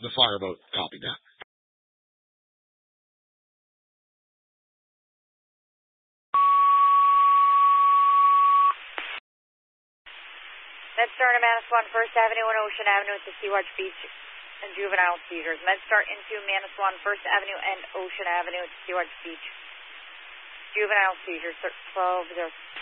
The fireboat. Copy that. MedStar to Manasquan, First Avenue and Ocean Avenue to Sea-Watch Beach and juvenile seizures. MedStar into Manasquan, First Avenue and Ocean Avenue to Sea-Watch Beach. Juvenile seizures, 12-0.